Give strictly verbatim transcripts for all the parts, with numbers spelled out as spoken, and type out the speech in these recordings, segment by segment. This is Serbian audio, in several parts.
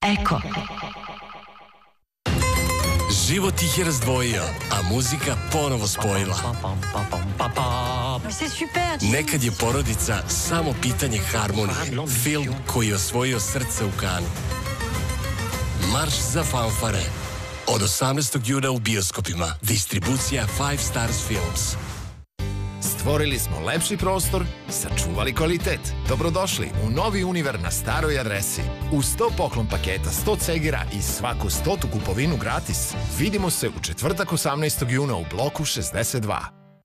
Eko. Život ih je razdvojio, a muzika ponovo spojila. Nekad je porodica samo pitanje harmonije. Film koji je osvojio srce u Kanu. Marš za fanfare. Od osamnaestog juna u bioskopima. Distribucija Five Stars Films. Stvorili smo lepši prostor, sačuvali kvalitet. Dobrodošli u novi Univer na staroj adresi. U sto poklon paketa, sto cegira i svaku stotu kupovinu gratis. Vidimo se u četvrtak osamnaestog juna u bloku šezdeset dva.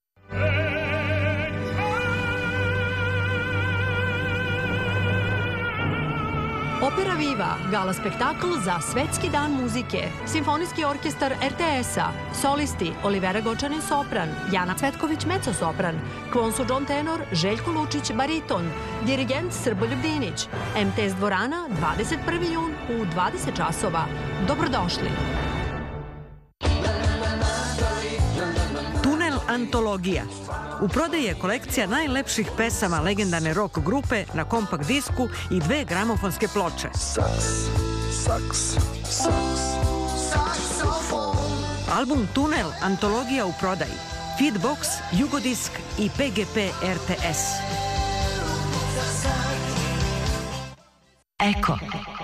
Opera Viva, gala spektakl za Svetski dan muzike, Simfonijski orkestar er te es-a, solisti Olivera Gočanin sopran, Jana Cvetković mezzo-sopran, Kvonsu John tenor, Željko Lučić bariton, dirigent Srboljub Dinić, em te es dvorana, dvadeset prvi jun u dvadeset časova. Dobrodošli! Tunel antologija. U prodaji je kolekcija najlepših pesama legendarne rock grupe na kompakt disku i dve gramofonske ploče. Saks, saks, saks, saksofon. Album Tunel antologija u prodaji. Feedbox, Jugodisk i pe ge pe er te es. Eko.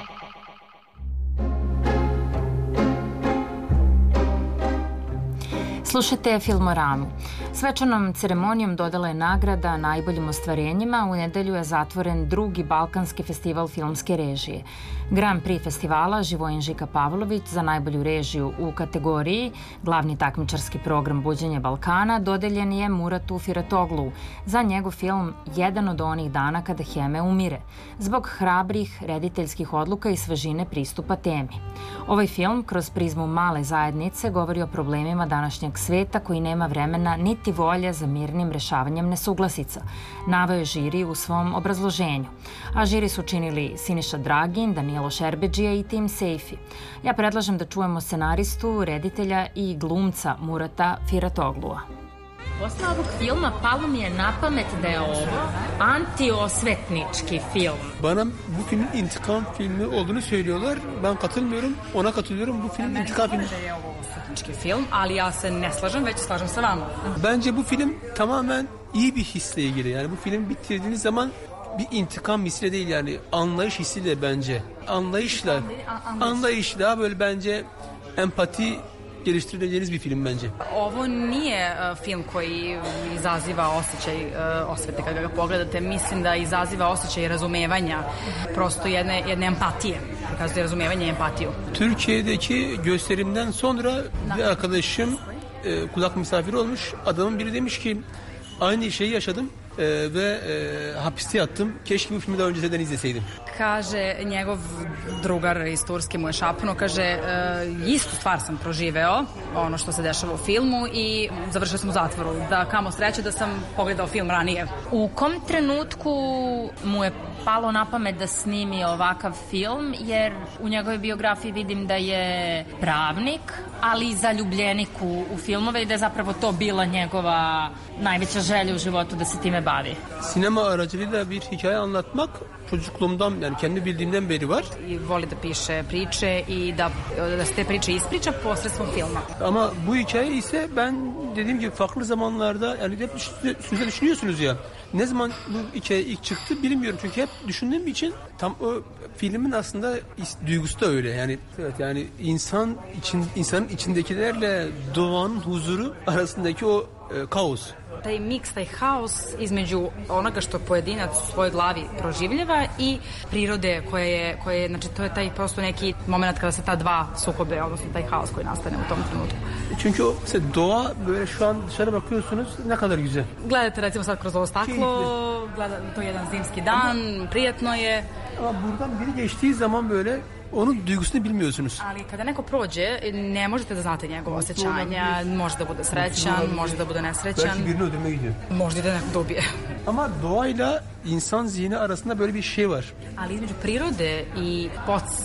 Slušajte Filmoramu. Svečanom ceremonijom dodala je nagrada najboljim ostvarenjima. U nedelju je zatvoren drugi Balkanski festival filmske režije. Grand Prix festivala Živojin Žika Pavlović za najbolju režiju u kategoriji glavni takmičarski program Buđenje Balkana dodeljen je Muratu Firatoglu za njegov film Jedan od onih dana kada Heme umire, zbog hrabrih rediteljskih odluka i svežine pristupa temi. Ovaj film kroz prizmu male zajednice govori o problemima današnjeg sveta koji nema vremena niti volje za mirnim rešavanjem nesuglasica, naveo je žiri u svom obrazloženju. A žiri su činili Siniša Dragin, Danilo Šerbedžija i Tim Sejfi. Ja predlažem da čujemo scenaristu, reditelja i glumca Murata Firatoglua. Posle ovog filma palo mi je na pamet da je ovo anti-osvetnički film. Bana bu filmin intikam filmi olduğunu söylüyorlar. Ben katılmıyorum. Ona katılıyorum. Bu film intikam filmi. Osvetnički film, ali ja se ne slažem, već slažem sa vama. Bence bu film tamamen iyi bir hisle ilgili. Yani bu film bitirdiğiniz zaman bir intikam hissiyle değil, yani anlayış hissiyle bence. Anlayışla, anlayışla böyle bence empati geliştirebileceğiniz bir film bence. Ovo nije uh, film koji izaziva osjećaj uh, osvete kada ga pogledate. Mislim da izaziva osjećaj razumevanja, prosto jedne, jedne empatije. Pokazuje razumevanje i empatiju. Türkiye'deki gösterimden sonra bir arkadaşım e, kulak misafiri olmuş. Adamın biri demiş ki aynı şeyi yaşadım e, ve e, hapiste yattım. Keşke bu filmi daha önceden izleseydim. Kaže, njegov drugar iz Turske mu je šapnuo, kaže, e, istu stvar sam proživeo, ono što se dešava u filmu i završili smo u zatvoru. Da kamo sreće da sam pogledao film ranije. U kom trenutku mu je palo na pamet da snimi ovakav film, jer u njegovoj biografiji vidim da je pravnik, ali i zaljubljenik u, u filmove i da je zapravo to bila njegova najveća želja u životu da se time bavi. Sinema aracılığıyla bir hikaye anlatmak çocukluğumdan, yani kendi bildiğimden beri var. I voli da piše priče i da, da se te priče ispriča posredstvom filma. Ama bu hikaye ise ben dediğim gibi farklı zamanlarda, yani hep siz düşünüyorsunuz ya. Ne zaman bu hikaye ilk çıktı bilmiyorum, çünkü hep düşündüğüm için tam o filmin aslında duygusu da öyle. Yani evet, yani insan için, insanın içindekilerle doğanın huzuru arasındaki o e, kaos. Taj miks, taj haos između onoga što pojedinac u svojoj glavi proživljava i prirode koja je, koja je, znači to je taj prosto neki moment kada se ta dva sukobe, odnosno taj haos koji nastane u tom trenutku. Çünkü o mesela doğa böyle şu an dışarı bakıyorsunuz, ne kadar güzel. Gledate recimo sad kroz ovo staklo, gleda, to je jedan zimski dan, prijatno je. Ama buradan biri geçtiği zaman böyle onun duygusunu bilmiyorsunuz. Ali kada neko prođe, ne možete da znate njegove osjećanja, može da bude srećan, može da bude nesrećan. Belki birini öldürmeye gidiyor. Može da nekog dobije. Ama doğayla insan zihni arasında böyle bir şey var. Ali između prirode i